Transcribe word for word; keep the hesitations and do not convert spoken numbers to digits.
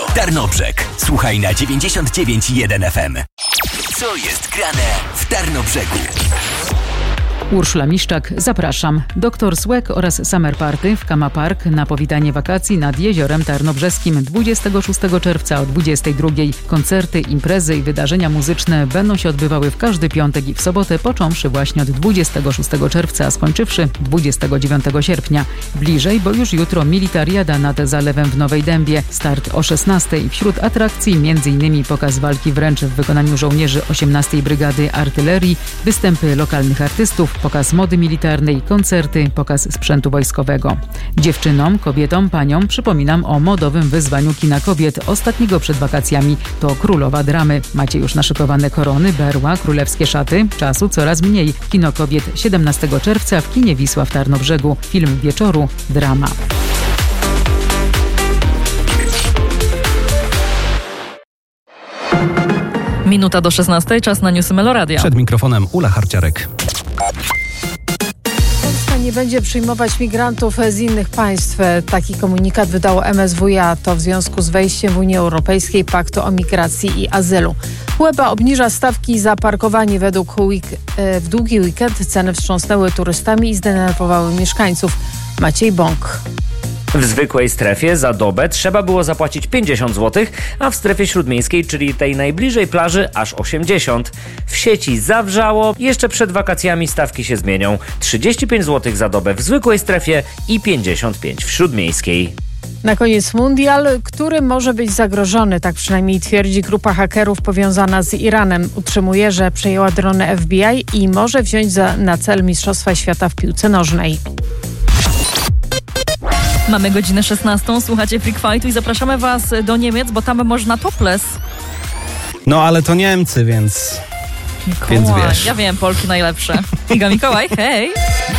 Tarnobrzeg. Słuchaj na dziewięćdziesiąt dziewięć i jeden F M. Co jest grane w Tarnobrzegu? Urszula Miszczak, zapraszam. Doktor Słek oraz Summer Party w Kama Park na powitanie wakacji nad Jeziorem Tarnobrzeskim dwudziestego szóstego czerwca o dwudziestej drugiej. Koncerty, imprezy i wydarzenia muzyczne będą się odbywały w każdy piątek i w sobotę, począwszy właśnie od dwudziestego szóstego czerwca, a skończywszy dwudziestego dziewiątego sierpnia. Bliżej, bo już jutro militariada nad Zalewem w Nowej Dębie. Start o szesnastej. Wśród atrakcji m.in. pokaz walki wręcz w wykonaniu żołnierzy osiemnastej Brygady Artylerii, występy lokalnych artystów, pokaz mody militarnej, koncerty, pokaz sprzętu wojskowego. Dziewczynom, kobietom, paniom przypominam o modowym wyzwaniu kina kobiet ostatniego przed wakacjami. To Królowa Dramy. Macie już naszykowane korony, berła, królewskie szaty. Czasu coraz mniej. Kino kobiet siedemnastego czerwca w kinie Wisła w Tarnobrzegu. Film wieczoru – drama. Minuta do szesnastej, czas na newsy Meloradia. Przed mikrofonem Ula Harciarek. Polska nie będzie przyjmować migrantów z innych państw. Taki komunikat wydało M S W A. To w związku z wejściem w Unię Europejskiej Paktu o Migracji i Azylu. Łeba obniża stawki za parkowanie według week- w długi weekend. Ceny wstrząsnęły turystami i zdenerwowały mieszkańców. Maciej Bąk. W zwykłej strefie za dobę trzeba było zapłacić pięćdziesiąt złotych, a w strefie śródmiejskiej, czyli tej najbliżej plaży, aż osiemdziesiąt. W sieci zawrzało, jeszcze przed wakacjami stawki się zmienią. trzydzieści pięć złotych za dobę w zwykłej strefie i pięćdziesiąt pięć w śródmiejskiej. Na koniec mundial, który może być zagrożony, tak przynajmniej twierdzi grupa hakerów powiązana z Iranem. Utrzymuje, że przejęła drony F B I i może wziąć za, na cel Mistrzostwa Świata w piłce nożnej. Mamy godzinę szesnastą, słuchacie Freak Fightu i zapraszamy Was do Niemiec, bo tam można topless. No ale to Niemcy, więc... Mikołaj, Więc wiesz. Ja wiem, Polki najlepsze. Iga Mikołaj, hej!